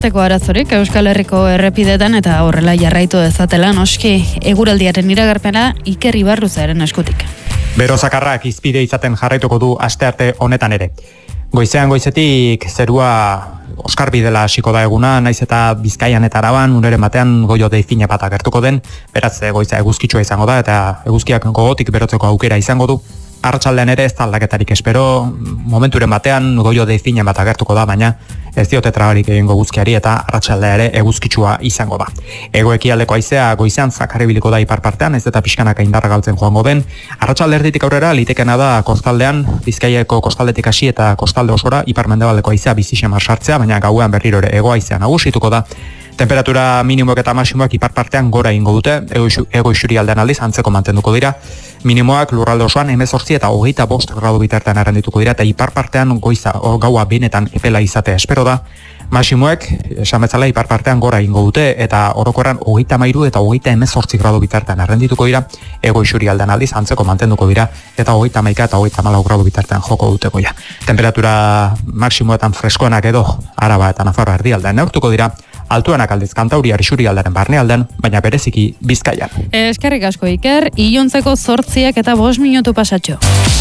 Arazorik Euskal Herriko errepidetan eta horrela jarraitu dezatela noski eguraldiaren iragarpena Iker Ibarruzaren eskutik. Bero zakarrak izpide izaten jarraituko du astearte honetan ere. Goizean goizetik zerua oskarbidela hasiko da eguna, naiz eta Bizkaian eta Araban uneren batean goio deifina bat agertuko den, beraz goiza eguzkitsua izango da eta eguzkiak gogotik berotzeko aukera izango du. Arratsaldean ere ez da aldaketarik espero, momenturen batean goio deifina bat agertuko da, baina ez diote trabarik egingo eguzkiari eta arratsaldea ere eguzkitsua izango da. Hego-ekialdeko haizea goizean zakar ibiliko da ipar partean, ez eta pixkanaka indarra galtzen joango den. Arratsalde erditik aurrera litekena da kostaldean, Bizkaiako kostaldetik hasi eta kostalde osora ipar-mendebaldeko haizea bizi-xamar sartzea, baina gauean berriro ere hego haizea nagusituko da. Temperatura minimoak eta maximoak ipar partean gora ingo dute, ego isurialdean aldiz antzeko mantenduko dira. Minimoak lurralde osoan 18 eta 25 gradu bitartean arrendituko dira eta ipar partean gaua benetan epela izatea espero da. Maximoek, esan bezala, ipar partean gora ingo dute eta orokorran 33 eta 18 gradu bitartean arrendituko dira, ego isurialdean aldiz antzeko mantenduko dira eta 31 eta 34 gradu bitartean joko dute goia. Temperatura maximoetan freskoenak edo Araba eta Nafarroa erdialdean neurtuko dira, altuenak aldiz Kantauriar isurialdearen barnealdean, baina bereziki Bizkaian. Eskerrik asko Iker, iluntzeko 8 eta 5 minutu pasatxo.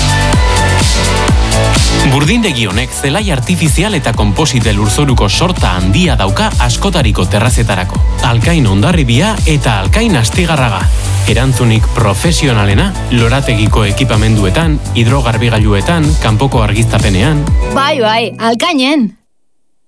Burdindegi honek zelai artifizial eta konposite lurzoruko sorta handia dauka askotariko terrazetarako. Alkain Hondarribia eta Alkain Astigarraga. Erantzunik profesionalena, lorategiko ekipamenduetan, hidrogarbigailuetan, kanpoko argiztapenean. Bai, Alkainen!